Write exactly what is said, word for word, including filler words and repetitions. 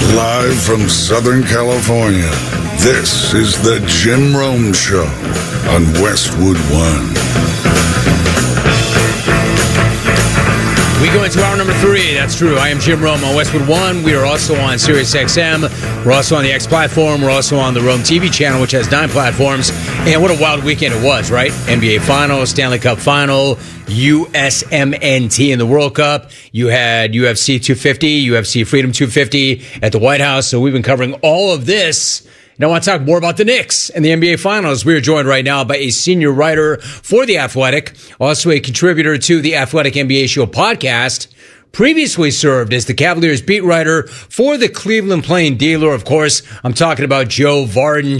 Live from Southern California, this is the Jim Rome Show on Westwood One. We go into hour number three. That's true. I am Jim Rome on Westwood One. We are also on Sirius X M. We're also on the X platform. We're also on the Rome T V channel, which has nine platforms. And what a wild weekend it was, right? N B A Finals, Stanley Cup Final, U S M N T in the World Cup. You had U F C two fifty, U F C Freedom two fifty at the White House. So we've been covering all of this. And I want to talk more about the Knicks and the N B A Finals. We are joined right now by a senior writer for The Athletic, also a contributor to the Athletic N B A Show podcast, previously served as the Cavaliers beat writer for the Cleveland Plain Dealer. Of course, I'm talking about Joe Vardon.